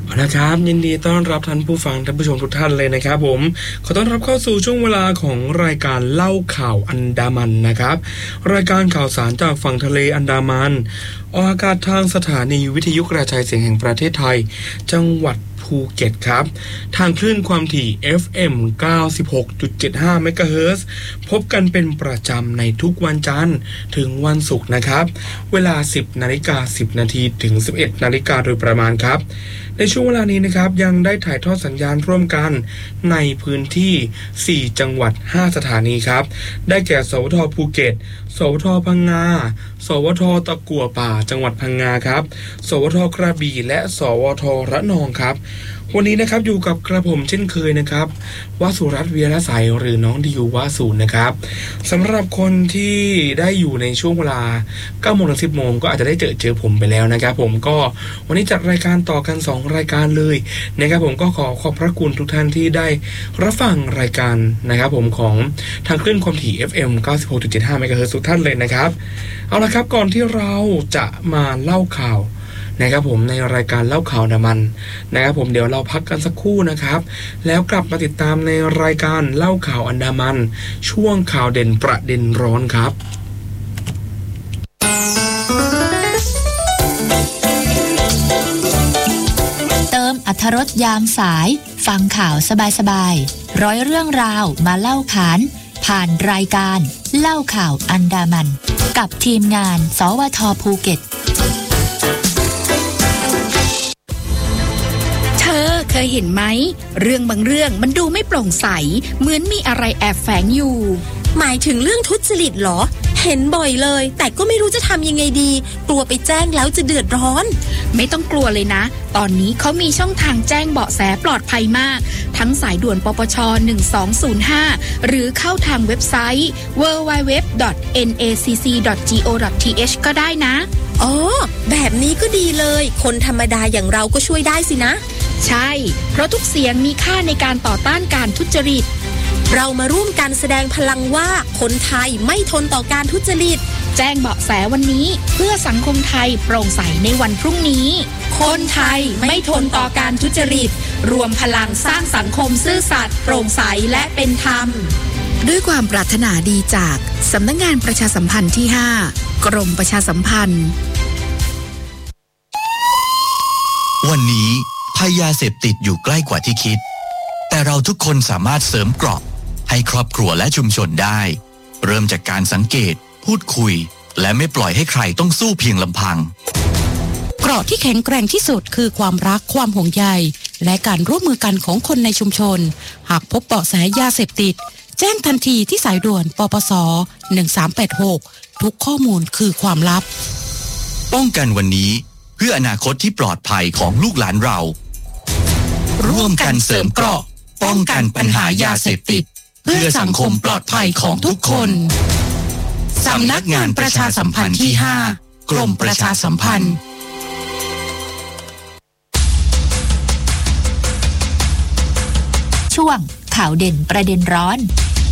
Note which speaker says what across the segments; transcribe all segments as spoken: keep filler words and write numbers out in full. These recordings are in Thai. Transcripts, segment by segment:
Speaker 1: นะครับยินดีต้อนรับท่านผู้ฟังท่านผู้ชมทุกท่านเลยนะครับผมขอต้อนรับเข้าสู่ช่วงเวลาของรายการเล่าข่าวอันดามันนะครับรายการข่าวสารจากฝั่งทะเลอันดามันออกอากาศทางสถานีวิทยุกระจายเสียงแห่งประเทศไทยจังหวัดภูเก็ตครับทางคลื่นความถี่ เอฟ เอ็ม เก้าสิบหกจุดเจ็ดห้า เมกะเฮิรตซ์พบกันเป็นประจำในทุกวันจันทร์ถึงวันศุกร์นะครับเวลา สิบนาฬิกาสิบนาทีถึง สิบเอ็ดนาฬิกาโดยประมาณครับในช่วงเวลานี้นะครับยังได้ถ่ายทอดสัญญาณร่วมกันในพื้นที่สี่จังหวัดห้าสถานีครับได้แก่สวทภูเก็ตสวทพังงาสวทตะกั่วป่าจังหวัดพังงาครับสวทกระบี่และสวทระนองครับวันนี้นะครับอยู่กับกระผมเช่นเคยนะครับวสุรัตน์เวียรสายหรือน้องดิววาสูนนะครับสำหรับคนที่ได้อยู่ในช่วงเวลาเก้าโมงถึงสิบโมงก็อาจจะได้เจอเจอผมไปแล้วนะครับผมก็วันนี้จัดรายการต่อกันสองรายการเลยนะครับผมก็ขอขอบพระคุณทุกท่านที่ได้รับฟังรายการนะครับผมของทางคลื่นความถี่ เอฟ เอ็ม เก้าสิบหกจุดเจ็ดห้า เมกะเฮิรตซ์ทุกท่านเลยนะครับเอาละครับก่อนที่เราจะมาเล่าข่าวนะครับผมในรายการเล่าข่าวน้ำมันนะครับผมเดี๋ยวเราพักกันสักครู่นะครับแล้วกลับมาติดตามในรายการเล่าข่าวอันดามันช่วงข่าวเด่นประเด็นร้อนครับ
Speaker 2: เติมอรรถรสยามสายฟังข่าวสบายๆร้อยเรื่องราวมาเล่าขานผ่านรายการเล่าข่าวอันดามันกับทีมงานสวทภูเก็ต
Speaker 3: เคยเห็นไหมเรื่องบางเรื่องมันดูไม่โปร่งใสเหมือนมีอะไรแอบแฝงอยู่
Speaker 4: หมายถึงเรื่องทุจริตเหรอเห็นบ่อยเลยแต่ก็ไม่รู้จะทำยังไงดีกลัวไปแจ้งแล้วจะเดือดร้อน
Speaker 3: ไม่ต้องกลัวเลยนะตอนนี้เขามีช่องทางแจ้งเบาะแสปลอดภัยมากทั้งสายด่วนปปชหนึ่งสองศูนย์ห้าหรือเข้าทางเว็บไซต์ ดับเบิลยู ดับเบิลยู ดับเบิลยู ดอท เอ็น เอ ซี ซี ดอท จี โอ ดอท ที เอช ก็ได้นะ
Speaker 4: อ๋อแบบนี้ก็ดีเลยคนธรรมดาอย่างเราก็ช่วยได้สินะ
Speaker 3: ใช่เพราะทุกเสียงมีค่าในการต่อต้านการทุจริต
Speaker 4: เรามาร่วมกันแสดงพลังว่าคนไทยไม่ทนต่อการทุจริต
Speaker 3: แจ้งเบาะแสวันนี้เพื่อสังคมไทยโปร่งใสในวันพรุ่งนี้คนไทยไม่ทนต่อการทุจริตรวมพลังสร้างสังคมซื่อสัตย์โปร่งใสและเป็นธรรม
Speaker 5: ด้วยความปรารถนาดีจากสำนักงานประชาสัมพันธ์ที่ห้ากรมประชาสัมพันธ์
Speaker 6: วันนี้ภัยยาเสพติดอยู่ใกล้กว่าที่คิดแต่เราทุกคนสามารถเสริมเกราะให้ครอบครัวและชุมชนได้เริ่มจากการสังเกตพูดคุยและไม่ปล่อยให้ใครต้องสู้เพียงลำพัง
Speaker 5: เกราะที่แข็งแกร่งที่สุดคือความรักความห่วงใยและการร่วมมือกันของคนในชุมชนหากพบเบาะแสยาเสพติดแจ้งทันทีที่สายด่วนปปสหนึ่งสามแปดหกทุกข้อมูลคือความลับ
Speaker 6: ป้องกันวันนี้เพื่ออนาคตที่ปลอดภัยของลูกหลานเราร่วมกันเสริมเกราะป้องกันปัญหายาเสพติดเพื่อสังคมปลอดภัยของทุกคนสำนักงานประชาสัมพันธ์ที่ห้ากรมประชาสัมพันธ์
Speaker 2: ช่วงข่าวเด่นประเด็นร้อน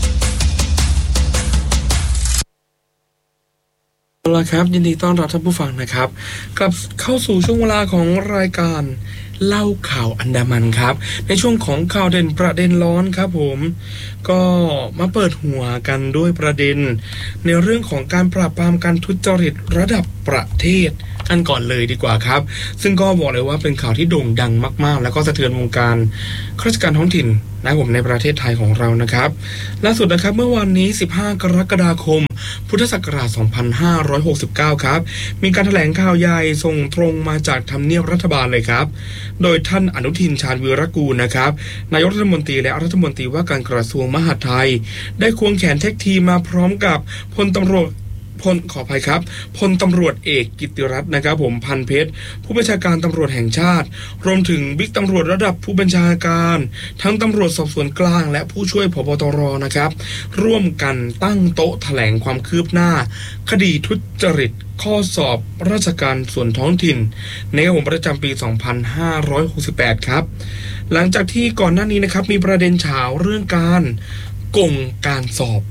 Speaker 1: เอาละครับยินดีต้อนรับท่านผู้ฟังนะครับกลับเข้าสู่ช่วงเวลาของรายการเล่าข่าวอันดามันครับในช่วงของข่าวเด่นประเด็นร้อนครับผมก็มาเปิดหัวกันด้วยประเด็นในเรื่องของการปราบปรามการทุจริตระดับประเทศอันก่อนเลยดีกว่าครับซึ่งก็บอกเลยว่าเป็นข่าวที่โด่งดังมากๆแล้วก็สะเทือนวงการข้าราชการท้องถิ่นนะผมในประเทศไทยของเรานะครับล่าสุดนะครับเมื่อวันนี้สิบห้ากรกฎาคมพุทธศักราชสองพันห้าร้อยหกสิบเก้าครับมีการแถลงข่าวใหญ่ส่งตรงมาจากทำเนียบรัฐบาลเลยครับโดยท่านอนุทินชาญวีรกูลนะครับนายกรัฐมนตรีและรัฐมนตรีว่าการกระทรวงมหาดไทยได้ควงแขนแท็กทีมมาพร้อมกับพลตำรวจพลขออภัยครับพลตำรวจเอกกิตติรัตน์นะครับผมพันเพชรผู้บัญชาการตำรวจแห่งชาติรวมถึงบิ๊กตำรวจระดับผู้บัญชาการทั้งตำรวจสอบสวนกลางและผู้ช่วยผบตรนะครับร่วมกันตั้งโต๊ะแถลงความคืบหน้าคดีทุจริตข้อสอบราชการส่วนท้องถิ่นในปีประจำปี สองพันห้าร้อยหกสิบแปด ครับหลังจากที่ก่อนหน้านี้นะครับมีประเด็นเฉาเรื่องการโกงการสอบ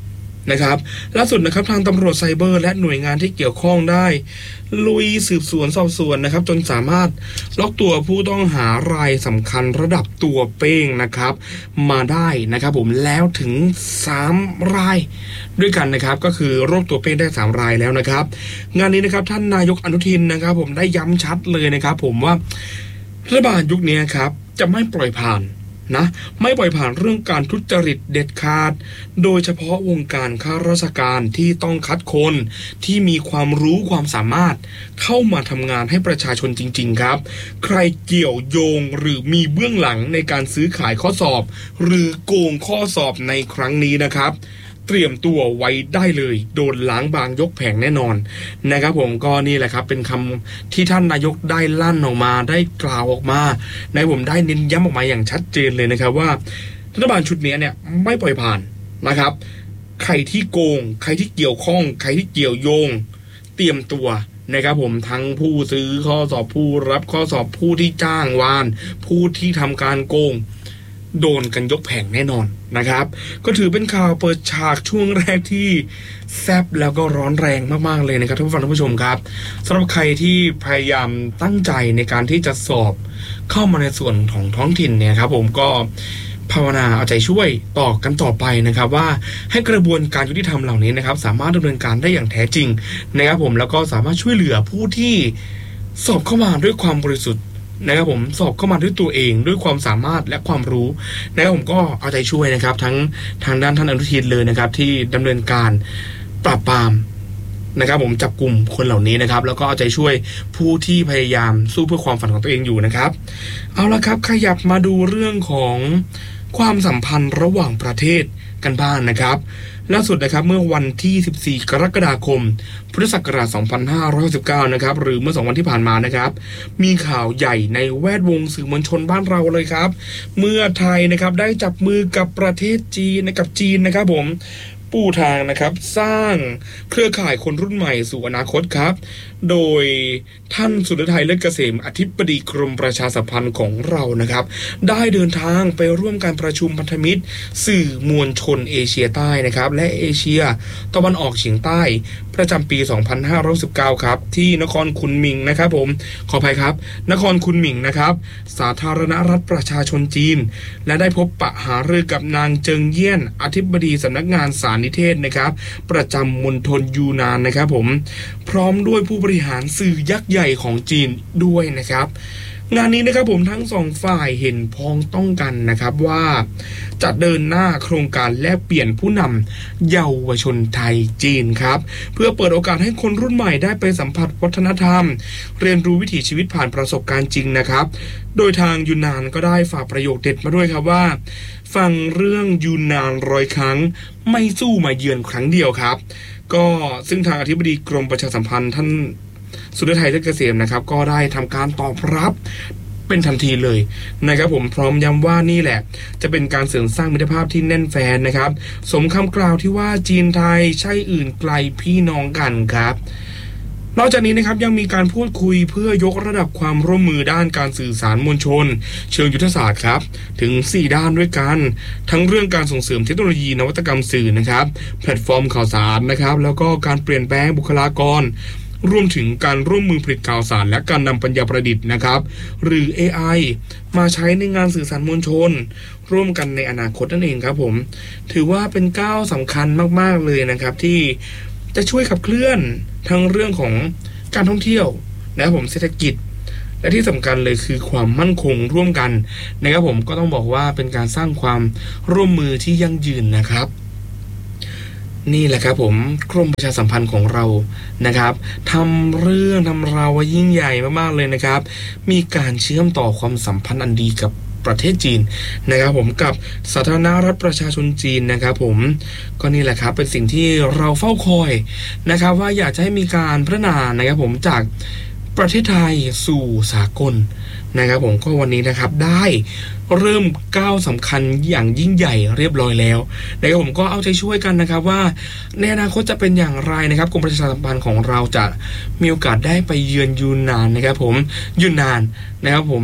Speaker 1: นะครับล่าสุดนะครับทางตำรวจไซเบอร์และหน่วยงานที่เกี่ยวข้องได้ลุยสืบสวนสอบสวนนะครับจนสามารถล็อกตัวผู้ต้องหารายสำคัญระดับตัวเป้งนะครับมาได้นะครับผมแล้วถึงสามรายด้วยกันนะครับก็คือโรคตัวเป้งได้สามรายแล้วนะครับงานนี้นะครับท่านนายกอนุทินนะครับผมได้ย้ำชัดเลยนะครับผมว่ารัฐบาลยุคนี้ครับจะไม่ปล่อยผ่านนะไม่ปล่อยผ่านเรื่องการทุจริตเด็ดขาดโดยเฉพาะวงการข้าราชการที่ต้องคัดคนที่มีความรู้ความสามารถเข้ามาทำงานให้ประชาชนจริงๆครับใครเกี่ยวโยงหรือมีเบื้องหลังในการซื้อขายข้อสอบหรือโกงข้อสอบในครั้งนี้นะครับเตรียมตัวไว้ได้เลยโดนล้างบางยกแผงแน่นอนนะครับผมก็นี่แหละครับเป็นคำที่ท่านนายกได้ลั่นออกมาได้กล่าวออกมาในผมได้เน้นย้ำออกมาอย่างชัดเจนเลยนะครับว่ารัฐบาลชุดนี้เนี่ยไม่ปล่อยผ่านนะครับใครที่โกงใครที่เกี่ยวข้องใครที่เกี่ยวโยงเตรียมตัวนะครับผมทั้งผู้ซื้อข้อสอบผู้รับข้อสอบผู้ที่จ้างวานผู้ที่ทำการโกงโดนกันยกแผงแน่นอนนะครับก็ถือเป็นข่าวเปิดฉากช่วงแรกที่แซ่บแล้วก็ร้อนแรงมากๆเลยนะครับท่านผู้ฟังท่านผู้ชมครับสำหรับใครที่พยายามตั้งใจในการที่จะสอบเข้ามาในส่วนของท้องถิ่นเนี่ยครับผมก็ภาวนาเอาใจช่วยต่อกันต่อไปนะครับว่าให้กระบวนการยุติธรรมเหล่านี้นะครับสามารถดำเนินการได้อย่างแท้จริงนะครับผมแล้วก็สามารถช่วยเหลือผู้ที่สอบเข้ามาด้วยความบริสุทธิ์นะครับผมสอบเข้ามาด้วยตัวเองด้วยความสามารถและความรู้นะครับผมก็เอาใจช่วยนะครับทั้งทางด้านท่านอนุทินเลยนะครับที่ดำเนินการปราบปรามนะครับผมจับกลุ่มคนเหล่านี้นะครับแล้วก็เอาใจช่วยผู้ที่พยายามสู้เพื่อความฝันของตัวเองอยู่นะครับเอาละครับขยับมาดูเรื่องของความสัมพันธ์ระหว่างประเทศกันบ้างนะครับล่าสุดนะครับเมื่อวันที่สิบสี่กรกฎาคมพุทธศักราชสองพันห้าร้อยหกสิบเก้านะครับหรือเมื่อสองวันที่ผ่านมานะครับมีข่าวใหญ่ในแวดวงสื่อมวลชนบ้านเราเลยครับเมื่อไทยนะครับได้จับมือกับประเทศจีนกับจีนนะครับผมปูทางนะครับสร้างเครือข่ายคนรุ่นใหม่สู่อนาคตครับโดยท่านสุรทัยเลิศเกษมอธิบดีกรมประชาสัมพันธ์ของเรานะครับได้เดินทางไปร่วมการประชุมพันธมิตรสื่อมวลชนเอเชียใต้นะครับและเอเชียตะวันออกเฉียงใต้ประจำปีสองพันห้าร้อยสิบเก้าครับที่นครคุนหมิงนะครับผมขออภัยครับนครคุนหมิงนะครับสาธารณรัฐประชาชนจีนและได้พบปะหารือกับนางเจิงเยี่ยนอธิบดีสำนักงานสารนิเทศนะครับประจำมณฑลยูนานนะครับผมพร้อมด้วยผู้บริหารสื่อยักษ์ใหญ่ของจีนด้วยนะครับงานนี้นะครับผมทั้งสองฝ่ายเห็นพ้องต้องกันนะครับว่าจะเดินหน้าโครงการแลกเปลี่ยนผู้นำเยาวชนไทยจีนครับเพื่อเปิดโอกาสให้คนรุ่นใหม่ได้ไปสัมผัสวัฒนธรรมเรียนรู้วิถีชีวิตผ่านประสบการณ์จริงนะครับโดยทางยูนนานก็ได้ฝากประโยคเด็ดมาด้วยครับว่าฟังเรื่องยูนนานร้อยครั้งไม่สู้มาเยือนครั้งเดียวครับก็ซึ่งทางอธิบดีกรมประชาสัมพันธ์ท่านสุรทัยเลิศเกษมนะครับก็ได้ทำการตอบรับเป็นทันทีเลยนะครับผมพร้อมย้ำว่านี่แหละจะเป็นการเสริมสร้างมิตรภาพที่แน่นแฟ้นนะครับสมคำกล่าวที่ว่าจีนไทยใช่อื่นไกลพี่น้องกันครับนอกจากนี้นะครับยังมีการพูดคุยเพื่อยกระดับความร่วมมือด้านการสื่อสารมวลชนเชิงยุทธศาสตร์ครับถึงสี่ด้านด้วยกันทั้งเรื่องการส่งเสริมเทคโนโลยีนวัตกรรมสื่อนะครับแพลตฟอร์มข่าวสารนะครับแล้วก็การเปลี่ยนแปลงบุคลากรรวมถึงการร่วมมือผลิตข่าวสารและการนำปัญญาประดิษฐ์นะครับหรือ เอ ไอ มาใช้ในงานสื่อสารมวลชนร่วมกันในอนาคตนั่นเองครับผมถือว่าเป็นก้าวสำคัญมากๆเลยนะครับที่จะช่วยขับเคลื่อนทั้งเรื่องของการท่องเที่ยวนะครับผมเศรษฐกิจและที่สำคัญเลยคือความมั่นคงร่วมกันนะครับผมก็ต้องบอกว่าเป็นการสร้างความร่วมมือที่ยั่งยืนนะครับนี่แหละครับผมกรมประชาสัมพันธ์ของเรานะครับทำเรื่องทำราวยิ่งใหญ่มากๆเลยนะครับมีการเชื่อมต่อความสัมพันธ์อันดีกับประเทศจีนนะครับผมกับสาธารณรัฐประชาชนจีนนะครับผมก็นี่แหละครับเป็นสิ่งที่เราเฝ้าคอยนะครับว่าอยากจะให้มีการพัฒนานะครับผมจากประเทศไทยสู่สากลนะครับผมก็วันนี้นะครับได้เริ่มก้าวสำคัญอย่างยิ่งใหญ่เรียบร้อยแล้วนะครับผมก็เอาใจช่วยกันนะครับว่าในอนาคตจะเป็นอย่างไรนะครับกรมประชาสัมพันธ์ของเราจะมีโอกาสได้ไปเยือนยูนนานนะครับผมยูนนานนะครับผม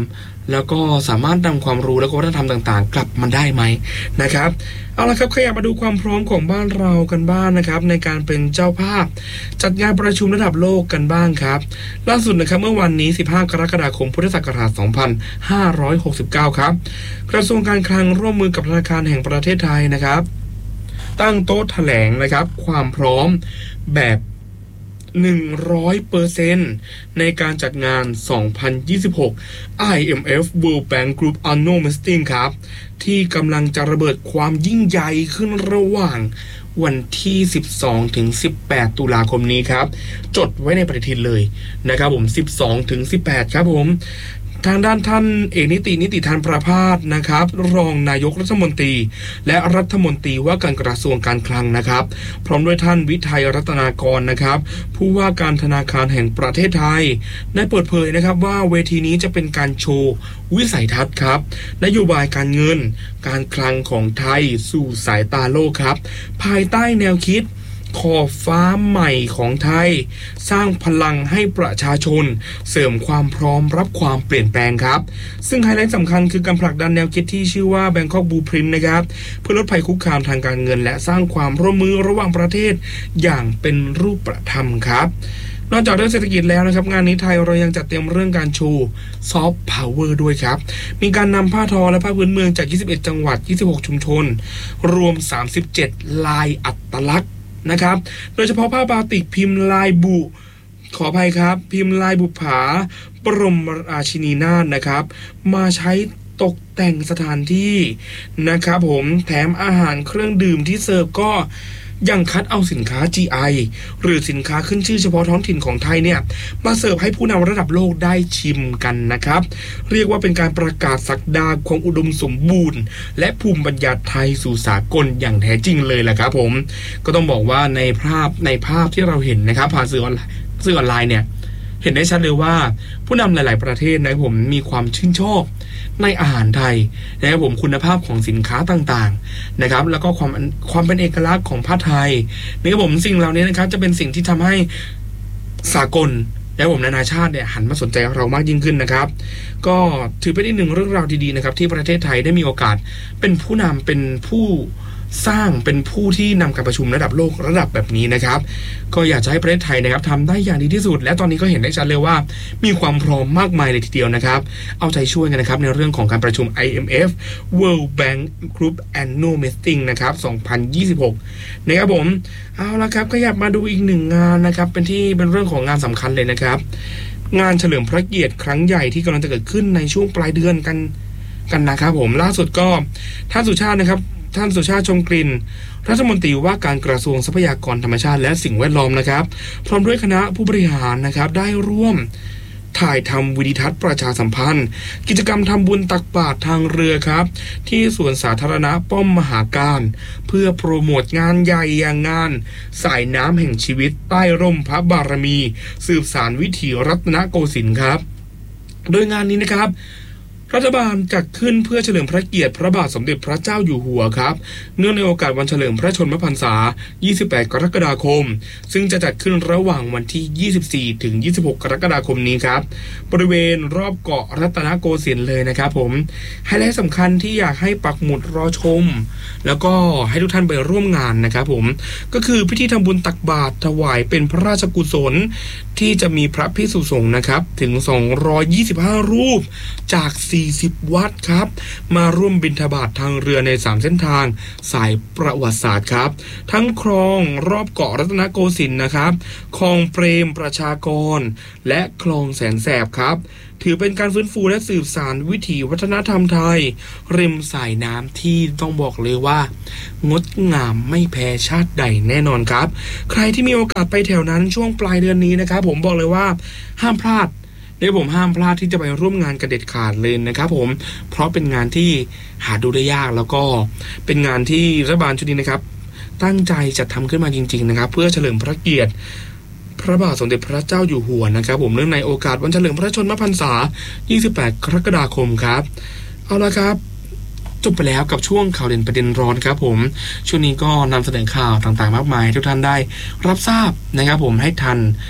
Speaker 1: แล้วก็สามารถนำความรู้และวัฒนธรรมต่างๆกลับมาได้ไหมนะครับเอาละครับขยับมาดูความพร้อมของบ้านเรากันบ้าง นะครับในการเป็นเจ้าภาพจัดงานประชุมระดับโลกกันบ้างครับล่าสุดนะครับเมื่อวันนี้สิบห้ากรกฎาคมพุทธศักราชสองพันห้าร้อยหกสิบเก้าครับกระทรวงการคลังร่วมมือกับธนาคารแห่งประเทศไทยนะครับตั้งโต๊ะแถลงนะครับความพร้อมแบบหนึ่งร้อยเปอร์เซ็นต์ ในการจัดงาน สองพันยี่สิบหก ไอ เอ็ม เอฟ World Bank Group Annual Meeting ครับที่กำลังจะระเบิดความยิ่งใหญ่ขึ้นระหว่างวันที่สิบสองถึงสิบแปดตุลาคมนี้ครับจดไว้ในปฏิทินเลยนะครับผมสิบสองถึงสิบแปดครับผมทางด้านท่านเอกนิตินิติธานประภาสนะครับรองนายกรัฐมนตรีและรัฐมนตรีว่าการกระทรวงการคลังนะครับพร้อมด้วยท่านวิทัยรัตนากรนะครับผู้ว่าการธนาคารแห่งประเทศไทยได้เปิดเผยนะครับว่าเวทีนี้จะเป็นการโชว์วิสัยทัศน์ครับนโยบายการเงินการคลังของไทยสู่สายตาโลกครับภายใต้แนวคิดขอบฟ้าใหม่ของไทยสร้างพลังให้ประชาชนเสริมความพร้อมรับความเปลี่ยนแปลงครับซึ่งไฮไลท์สำคัญคือการผลักดันแนวคิดที่ชื่อว่า Bangkok Blueprint นะครับเพื่อลดภัยคุกคามทางการเงินและสร้างความร่วมมือระหว่างประเทศอย่างเป็นรูปธรรมครับนอกจากเรื่องเศรษฐกิจแล้วนะครับงานนี้ไทยเรายังจัดเตรียมเรื่องการโชว์ซอฟต์พาวเวอร์ด้วยครับมีการนำผ้าทอและผ้าพื้นเมืองจากยี่สิบเอ็ดจังหวัดยี่สิบหกชุมชนรวมสามสิบเจ็ดลายอัตลักษณ์นะครับโดยเฉพาะผ้าบาติกพิมพ์ลายบุขออภัยครับพิมพ์ลายบุปผาบรมราชินีนาถนะครับมาใช้ตกแต่งสถานที่นะครับผมแถมอาหารเครื่องดื่มที่เสิร์ฟก็ยังคัดเอาสินค้า จี ไอ หรือสินค้าขึ้นชื่อเฉพาะท้องถิ่นของไทยเนี่ยมาเสิร์ฟให้ผู้นำระดับโลกได้ชิมกันนะครับเรียกว่าเป็นการประกาศศักดาความอุดมสมบูรณ์และภูมิปัญญาไทยสู่สากลอย่างแท้จริงเลยแหละครับผมก็ต้องบอกว่าในภาพในภาพที่เราเห็นนะครับผ่านสื่อออนไลน์สื่อออนไลน์เนี่ยเห็นได้ชัดเลยว่าผู้นำหลายๆประเทศนะครับผมมีความชื่นชอบในอาหารไทยนะครับผมคุณภาพของสินค้าต่างๆนะครับแล้วก็ความความเป็นเอกลักษณ์ของผ้าไทยนะครับผมสิ่งเหล่านี้นะครับจะเป็นสิ่งที่ทำให้สากลและผมนานาชาติเนี่ยหันมาสนใจเรามากยิ่งขึ้นนะครับก็ถือเป็นอีกหนึ่งเรื่องราวดีๆนะครับที่ประเทศไทยได้มีโอกาสเป็นผู้นำเป็นผู้สร้างเป็นผู้ที่นำการประชุมระดับโลกระดับแบบนี้นะครับก็อยากจะให้ประเทศไทยนะครับทำได้อย่างดีที่สุดและตอนนี้ก็เห็นได้ชัดเลยว่ามีความพร้อมมากมายเลยทีเดียวนะครับเอาใจช่วยกันนะครับในเรื่องของการประชุม ไอ เอ็ม เอฟ World Bank Group Annual Meeting นะครับสองพันยี่สิบหกนะครับผมเอาละครับก็อยากมาดูอีกหนึ่งงานนะครับเป็นที่เป็นเรื่องของงานสำคัญเลยนะครับงานเฉลิมพระเกียรติครั้งใหญ่ที่กำลังจะเกิดขึ้นในช่วงปลายเดือนกันกันนะครับผมล่าสุดก็ท่านสุชาตินะครับท่านสุชาติชมกลิ่นรัฐมนตรีว่าการกระทรวงทรัพยากรธรรมชาติและสิ่งแวดล้อมนะครับพร้อมด้วยคณะผู้บริหารนะครับได้ร่วมถ่ายทำวิดีทัศน์ประชาสัมพันธ์กิจกรรมทำบุญตักบาตรทางเรือครับที่สวนสาธารณะป้อมมหาการเพื่อโปรโมทงานใหญ่อย่างงานสายน้ำแห่งชีวิตใต้ร่มพระบารมีสืบสานวิถีรัตนโกสินทร์ครับโดยงานนี้นะครับรัฐบาลจัดขึ้นเพื่อเฉลิมพระเกียรติพระบาทสมเด็จพระเจ้าอยู่หัวครับเนื่องในโอกาสวันเฉลิมพระชนมพรรษายี่สิบแปดกรกฎาคมซึ่งจะจัดขึ้นระหว่างวันที่ยี่สิบสี่ถึงยี่สิบหกกรกฎาคมนี้ครับบริเวณรอบเกาะรัตนโกสินทร์เลยนะครับผมไฮไลท์สำคัญที่อยากให้ปักหมุดรอชมแล้วก็ให้ทุกท่านไปร่วมงานนะครับผมก็คือพิธีทำบุญตักบาตรถวายเป็นพระราชกุศลที่จะมีพระภิกษุสงฆ์นะครับถึงสองร้อยยี่สิบห้ารูปจากสี่สิบวัดครับมาร่วมบิณฑบาตทางเรือในสามเส้นทางสายประวัติศาสตร์ครับทั้งคลองรอบเกาะรัตนโกสินทร์นะครับคลองเปรมประชากรและคลองแสนแสบครับถือเป็นการฟื้นฟูและสืบสานวิถีวัฒนธรรมไทยริมสายน้ำที่ต้องบอกเลยว่างดงามไม่แพ้ชาติใดแน่นอนครับใครที่มีโอกาสไปแถวนั้นช่วงปลายเดือนนี้นะครับผมบอกเลยว่าห้ามพลาดเดี๋ยวผมห้ามพลาดที่จะไปร่วมงานกันเด็ดขาดเลยนะครับผมเพราะเป็นงานที่หาดูได้ยากแล้วก็เป็นงานที่รัฐบาลชุดนี้นะครับตั้งใจจัดทำขึ้นมาจริงๆนะครับเพื่อเฉลิมพระเกียรติพระบาทสมเด็จพระเจ้าอยู่หัวนะครับผมเนื่องในโอกาสวันเฉลิมพระชนมพรรษายี่สิบแปดกรกฎาคมครับเอาละครับจบไปแล้วกับช่วงข่าวเด่นประเด็นร้อนครับผมช่วงนี้ก็นำเสนอข่าวต่างๆมากมายทุกท่านได้รับทราบนะครับผมให้ทัน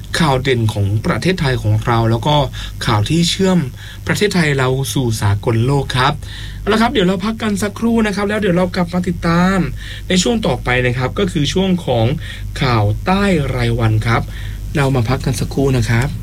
Speaker 1: ข่าวเด่นของประเทศไทยของเราแล้วก็ข่าวที่เชื่อมประเทศไทยเราสู่สากลโลกครับเอาละครับเดี๋ยวเราพักกันสักครู่นะครับแล้วเดี๋ยวเรากลับมาติดตามในช่วงต่อไปนะครับก็คือช่วงของข่าวใต้รายวันครับเรามาพักกันสักครู่นะครับ